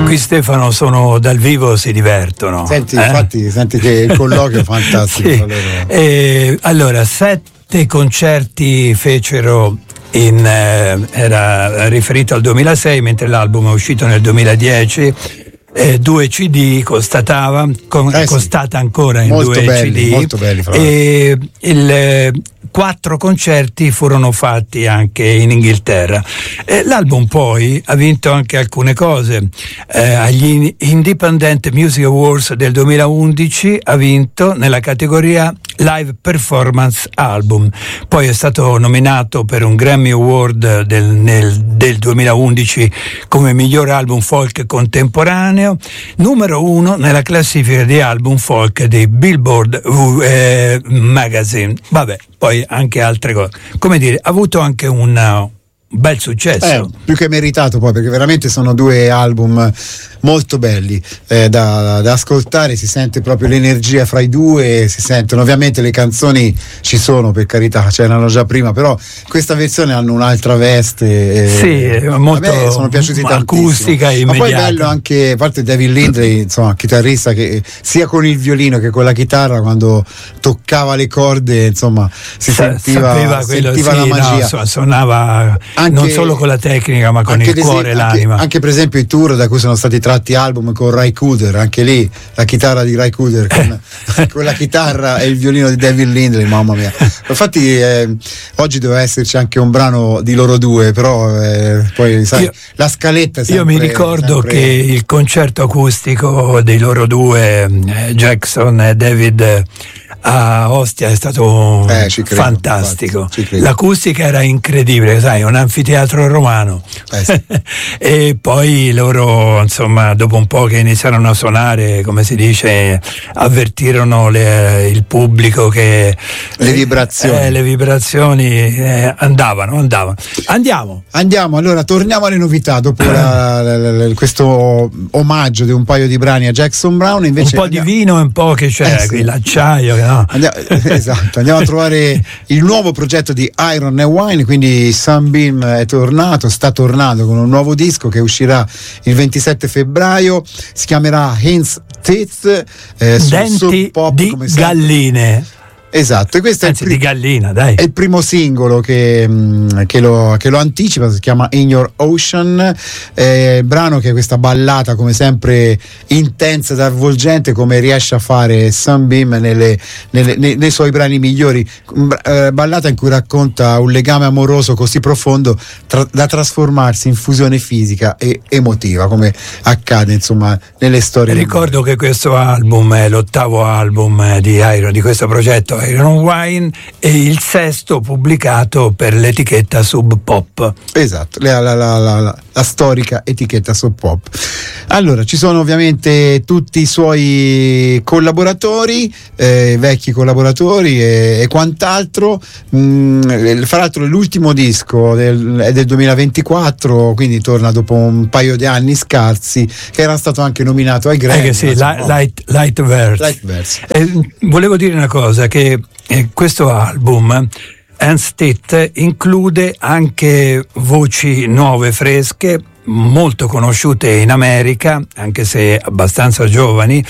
qui Stefano sono dal vivo, si divertono. Senti, infatti, senti che il colloquio è fantastico. Sì. Allora, 7 concerti fecero era riferito al 2006, mentre l'album è uscito nel 2010. 2 CD costata ancora in molto 2 belli, CD, molto belli, e 4 concerti furono fatti anche in Inghilterra. L'album poi ha vinto anche alcune cose. Agli Independent Music Awards del 2011 ha vinto nella categoria Live Performance Album, poi è stato nominato per un Grammy Award del 2011 come miglior album folk contemporaneo, numero 1 nella classifica di album folk di Billboard Magazine. Vabbè, poi anche altre cose. Come dire, ha avuto anche un bel successo. Più che meritato, poi, perché veramente sono 2 album molto belli da ascoltare, si sente proprio l'energia fra i 2, si sentono, ovviamente le canzoni ci sono, per carità, c'erano già prima, però questa versione hanno un'altra veste, sì, molto, a me sono piaciuti acustica, tantissimo. immediata. Ma poi è bello anche, a parte David Lindley, insomma, chitarrista che sia con il violino che con la chitarra, quando toccava le corde, insomma, si sentiva la magia, no, suonava anche, non solo con la tecnica, ma con il cuore e l'anima. Anche per esempio i tour da cui sono stati tratti album con Ry Cooder, anche lì la chitarra di Ry Cooder con la chitarra e il violino di David Lindley, mamma mia. Infatti oggi doveva esserci anche un brano di loro 2, però poi sai, la scaletta è sempre, io mi ricordo che il concerto acustico dei loro 2, Jackson e David, a Ostia è stato fantastico. Infatti, l'acustica era incredibile, sai, un anfiteatro romano. Sì. E poi loro, insomma, dopo un po' che iniziarono a suonare, come si dice, avvertirono il pubblico che le vibrazioni andavano. Andiamo, allora torniamo alle novità dopo questo omaggio di un paio di brani a Jackson Browne. Invece un po' di vino e un po' che c'è qui l'acciaio, no? Andiamo a trovare il nuovo progetto di Iron and Wine, quindi Sunbeam sta tornando con un nuovo disco che uscirà il 27 febbraio, si chiamerà Heinz Teeth, Denti Pop, di galline. Esatto, e questo di gallina, dai. È il primo singolo che lo anticipa, si chiama In Your Ocean, brano che è questa ballata come sempre intensa ed avvolgente, come riesce a fare Sunbeam nei suoi brani migliori, ballata in cui racconta un legame amoroso così profondo da trasformarsi in fusione fisica e emotiva, come accade insomma nelle storie. Ricordo che questo album è l'8º album di questo progetto Iron Wine e il 6º pubblicato per l'etichetta Sub Pop. Esatto, la storica etichetta Sub Pop. Allora, ci sono ovviamente tutti i suoi collaboratori, vecchi collaboratori e quant'altro. Fra l'altro l'ultimo disco è del 2024, quindi torna dopo un paio di anni scarsi, che era stato anche nominato ai Grammy. Sì, Light Verse. Volevo dire una cosa, che questo album Heinz Teeth include anche voci nuove, fresche, molto conosciute in America, anche se abbastanza giovani,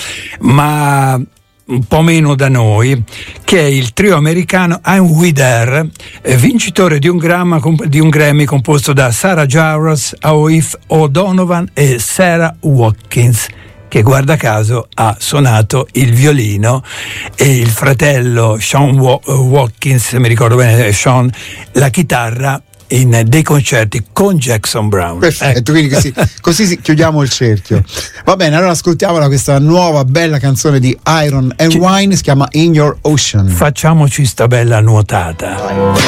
ma un po' meno da noi, che è il trio americano I'm We There, vincitore di un Grammy composto da Sarah Jarosz, Aoife O'Donovan e Sarah Watkins, che guarda caso ha suonato il violino, e il fratello Sean Watkins, se mi ricordo bene, Sean, la chitarra in dei concerti con Jackson Browne. Perfetto, quindi così chiudiamo il cerchio. Va bene, allora ascoltiamola questa nuova bella canzone di Iron and Wine, si chiama In Your Ocean. Facciamoci sta bella nuotata.